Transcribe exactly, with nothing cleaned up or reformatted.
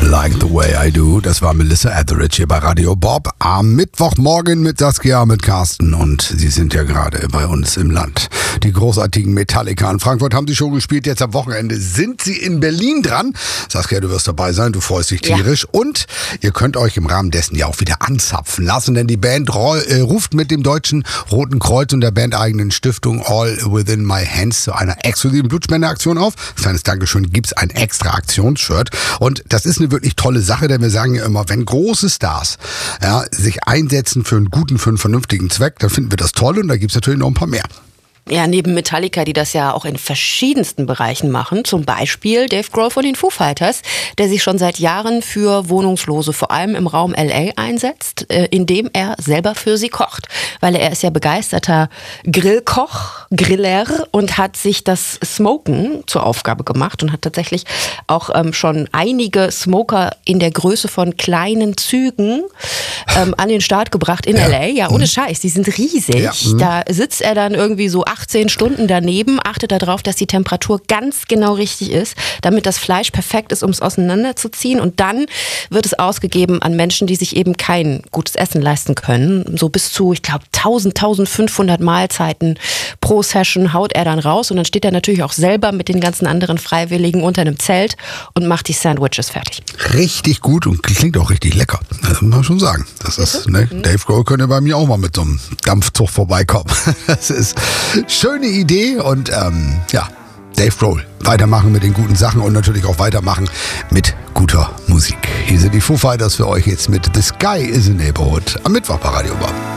Like the Way I Do. Das war Melissa Etheridge hier bei Radio Bob am Mittwochmorgen mit Saskia, mit Carsten und sie sind ja gerade bei uns im Land. Die großartigen Metallica in Frankfurt haben sie schon gespielt. Jetzt am Wochenende sind sie in Berlin dran. Saskia, du wirst dabei sein, du freust dich tierisch. Ja. Und ihr könnt euch im Rahmen dessen ja auch wieder anzapfen lassen, denn die Band äh, ruft mit dem Deutschen Roten Kreuz und der bandeigenen Stiftung All Within My Hands zu einer exklusiven Blutspendeaktion auf. Kleines Dankeschön, gibt's ein extra Aktionsshirt. Und das ist eine wirklich tolle Sache, denn wir sagen ja immer, wenn große Stars ja, sich einsetzen für einen guten, für einen vernünftigen Zweck, dann finden wir das toll und da gibt's natürlich noch ein paar mehr. Ja, neben Metallica, die das ja auch in verschiedensten Bereichen machen, zum Beispiel Dave Grohl von den Foo Fighters, der sich schon seit Jahren für Wohnungslose, vor allem im Raum L A, einsetzt, indem er selber für sie kocht. Weil er ist ja begeisterter Grillkoch, Griller und hat sich das Smoken zur Aufgabe gemacht und hat tatsächlich auch ähm, schon einige Smoker in der Größe von kleinen Zügen ähm, an den Start gebracht in ja. L A. Ja, ohne Scheiß, die sind riesig. Ja. Da sitzt er dann irgendwie so achtzehn Stunden daneben, achtet darauf, dass die Temperatur ganz genau richtig ist, damit das Fleisch perfekt ist, um es auseinanderzuziehen. Und dann wird es ausgegeben an Menschen, die sich eben kein gutes Essen leisten können. So bis zu, ich glaube, tausend, tausendfünfhundert Mahlzeiten pro Session haut er dann raus. Und dann steht er natürlich auch selber mit den ganzen anderen Freiwilligen unter einem Zelt und macht die Sandwiches fertig. Richtig gut und klingt auch richtig lecker. Das muss man schon sagen. Das ist, ne? mhm. Dave Grohl könnte bei mir auch mal mit so einem Dampfzug vorbeikommen. Das ist schöne Idee und ähm, ja, Dave Grohl, weitermachen mit den guten Sachen und natürlich auch weitermachen mit guter Musik. Hier sind die Foo Fighters für euch jetzt mit The Sky is a Neighborhood am Mittwoch bei Radio Bob.